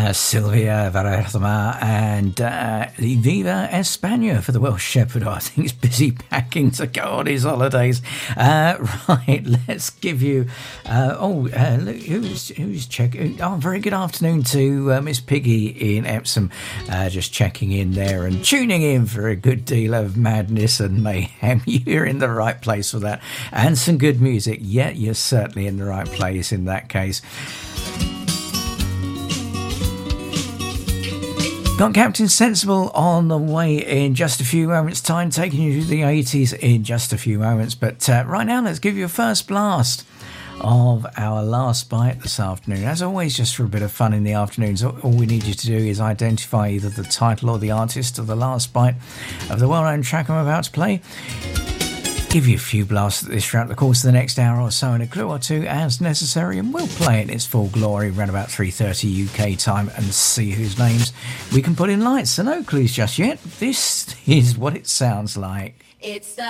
Silvia Varela and Viva España for the Welsh Shepherd. I think he's busy packing to go on his holidays. Right, let's give you... look, who's checking? Oh, very good afternoon to Miss Piggy in Epsom. Just checking in there and tuning in for a good deal of madness and mayhem. You're in the right place for that. And some good music. Yeah, you're certainly in the right place in that case. Got Captain Sensible on the way in just a few moments' time, taking you to the 80s in just a few moments. But right now, let's give you a first blast of our last bite this afternoon. As always, just for a bit of fun in the afternoons, all we need you to do is identify either the title or the artist of the last bite of the well-known track I'm about to play. Give you a few blasts at this throughout the course of the next hour or so, and a clue or two as necessary, and we'll play it in its full glory around about 3:30 UK time and see whose names we can put in lights. So no clues just yet. This is what it sounds like. It's the